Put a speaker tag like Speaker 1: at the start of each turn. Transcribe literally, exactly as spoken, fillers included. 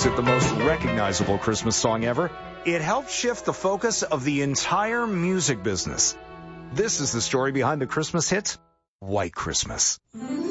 Speaker 1: was it the most recognizable Christmas song ever? It helped shift the focus of the entire music business. This is the story behind the Christmas hit, White Christmas.